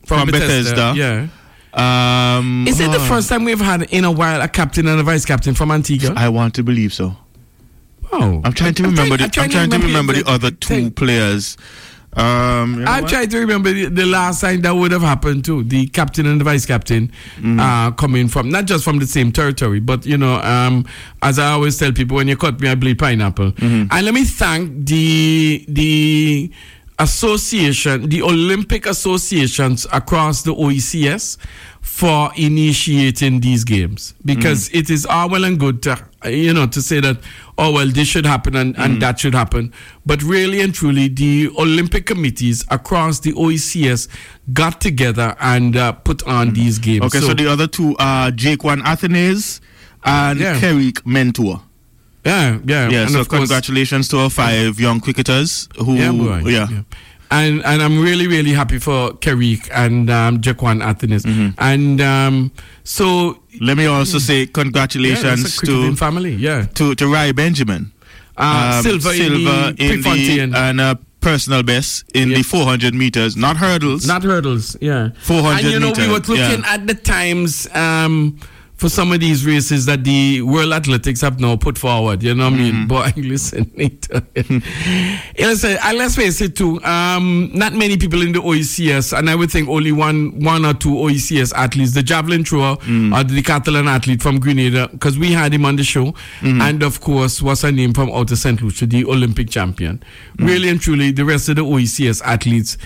from Bethesda. Yeah. Is it the first time we've had in a while a captain and a vice captain from Antigua? I want to believe so. Oh, I'm trying to remember the other two players. I'm trying to remember the last time that would have happened too. The captain and the vice captain coming from not just from the same territory, but as I always tell people, when you cut me, I bleed pineapple. And let me thank the association, the Olympic associations across the OECS for initiating these games, because it is all well and good to say that, oh well, this should happen and that should happen, but really and truly the Olympic committees across the OECS got together and put on these games. Okay, so the other two are Jaquan Athenes and Kerik Mentor. Yeah. And so congratulations to our 5 young cricketers who And I'm really, really happy for Kerik and Jaquan Athenes. And so let me also say congratulations to family, to Rai Benjamin. Silver in the and personal best in the 400 meters, not hurdles. 400 and meters. We were looking at the times for some of these races that the World Athletics have now put forward, you know what I mean? But listen, let's face it too, not many people in the OECS, and I would think only one or two OECS athletes, the javelin thrower or the decathlon athlete from Grenada, because we had him on the show, and of course, what's her name from Outer St. Lucia, the Olympic champion. Really and truly, the rest of the OECS athletes,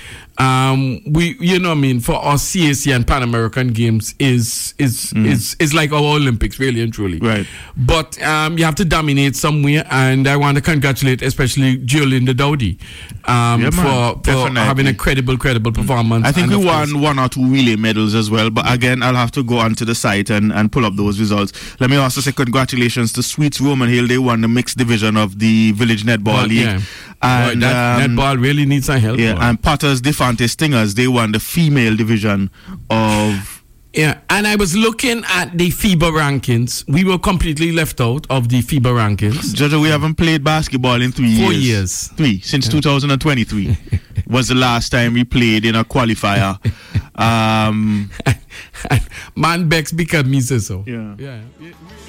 for our CAC and Pan American Games is like our Olympics, really and truly. Right. But you have to dominate somewhere, and I want to congratulate especially Giolinda Dowdy for having a credible performance. I think we won 1 or 2 relay medals as well, but again, I'll have to go onto the site and pull up those results. Let me also say congratulations to Sweets Roman Hill. They won the mixed division of the Village Netball League. Yeah. And that netball really needs some help. Yeah, and Potter's Defante Stingers, they won the female division of... Yeah, and I was looking at the FIBA rankings. We were completely left out of the FIBA rankings. Jojo, we haven't played basketball in 3 years. 4 years. 3, since 2023 was the last time we played in a qualifier. Man Bex become me so. Yeah.